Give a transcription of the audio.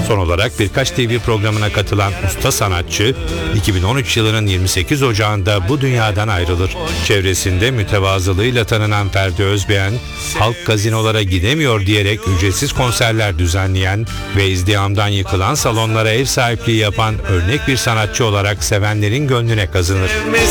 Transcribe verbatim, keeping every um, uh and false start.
Son olarak birkaç T V programına katılan usta sanatçı, iki bin on üç yılının yirmi sekiz Ocağı'nda bu dünyadan ayrılır. Çevresinde mütevazılığıyla tanınan Ferdi Özbeğen, halk gazinolara gidemiyor diyerek ücretsiz konserler düzenleyen ve izdihamdan yıkılan salonlara ev sahipliği yapan örnek bir sanatçı olarak sevenlerin gönlüne kazınır.